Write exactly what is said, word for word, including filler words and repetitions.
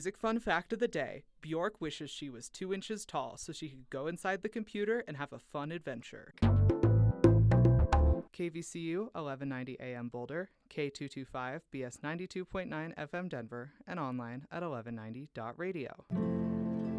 Music fun fact of the day, Bjork wishes she was two inches tall so she could go inside the computer and have a fun adventure. K V C U eleven ninety A M Boulder, K two twenty-five B S ninety-two point nine F M Denver, and online at eleven ninety dot radio.